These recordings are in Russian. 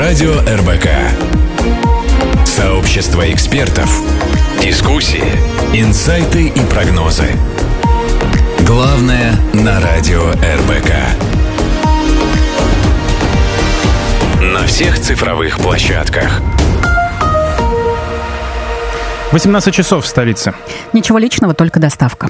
Радио РБК. Сообщество экспертов, дискуссии, инсайты и прогнозы. Главное на Радио РБК. На всех цифровых площадках. 18 часов в столице. Ничего личного, только доставка.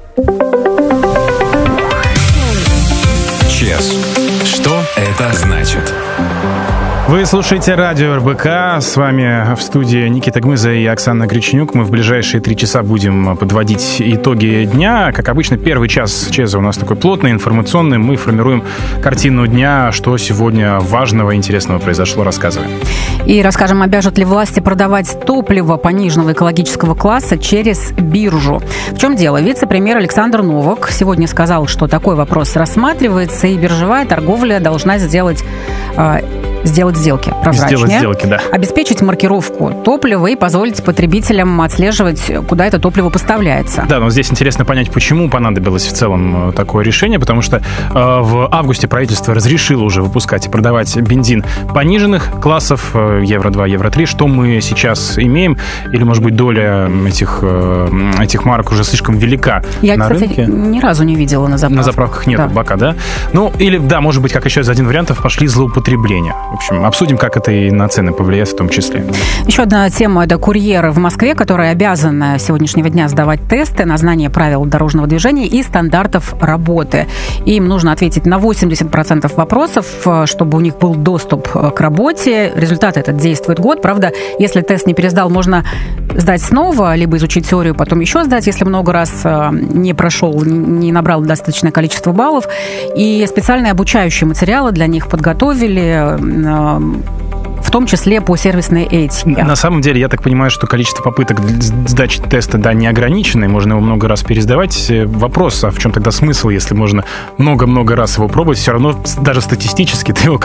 ЧЕС. Что это значит? Вы слушаете Радио РБК. С вами в студии Никита Гмыза и Оксана Гречнюк. Мы в ближайшие 3 часа будем подводить итоги дня. Как обычно, первый час ЧЕСа у нас такой плотный, информационный. Мы формируем картину дня, что сегодня важного и интересного произошло, рассказываем. И расскажем, обяжут ли власти продавать топливо пониженного экологического класса через биржу. В чем дело? Вице-премьер Александр Новак сегодня сказал, что такой вопрос рассматривается, и биржевая торговля должна сделать сделки прозрачнее, сделать сделки, да. Обеспечить маркировку топлива и позволить потребителям отслеживать, куда это топливо поставляется. Да, но здесь интересно понять, почему понадобилось в целом такое решение, потому что в августе правительство разрешило уже выпускать и продавать бензин пониженных классов, Евро-2, Евро-3. Что мы сейчас имеем? Или, может быть, доля этих марок уже слишком велика на рынке? Я, кстати, ни разу не видела на заправках. На заправках нет бака, да? Ну, или, да, может быть, как еще из один вариантов, пошли злоупотребления. В общем, обсудим, как это и на цены повлияет в том числе. Еще одна тема – это курьеры в Москве, которые обязаны с сегодняшнего дня сдавать тесты на знание правил дорожного движения и стандартов работы. Им нужно ответить на 80% вопросов, чтобы у них был доступ к работе. Результат этот действует год. Правда, если тест не пересдал, можно сдать снова, либо изучить теорию, потом еще сдать, если много раз не прошел, не набрал достаточное количество баллов. И специальные обучающие материалы для них подготовили, в том числе по сервисной этике. На самом деле, я так понимаю, что количество попыток сдачи теста, да, не ограничено, можно его много раз пересдавать. Вопрос, а в чем тогда смысл, если можно много-много раз его пробовать, все равно даже статистически ты его